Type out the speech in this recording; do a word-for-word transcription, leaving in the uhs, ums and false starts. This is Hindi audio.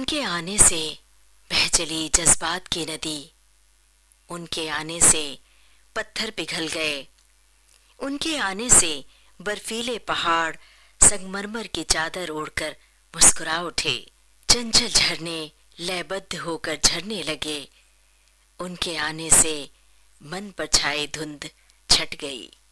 उनके आने से बह चली जज्बात की नदी, उनके आने से पत्थर पिघल गए, उनके आने से बर्फीले पहाड़ संगमरमर की चादर ओढ़कर मुस्कुरा उठे। चंचल झरने लयबद्ध होकर झरने लगे, उनके आने से मन पर छाई धुंध छट गई।